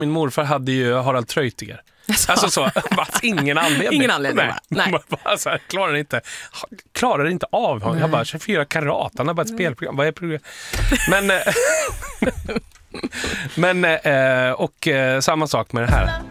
Min morfar hade ju Harald Treutiger. Alltså så, ingen anledning. Ingen anledning. Nej. Alltså, klarar inte av honom. Jag bara, 24 karat, han har bara ett spelprogram. Vad är programmet? Men, och samma sak med det här.